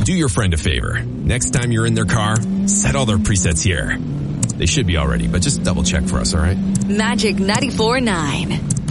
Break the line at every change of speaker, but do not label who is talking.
Do your friend a favor. Next time you're in their car, set all their presets here. They should be already, but just double check for us, all right?
Magic 94.9.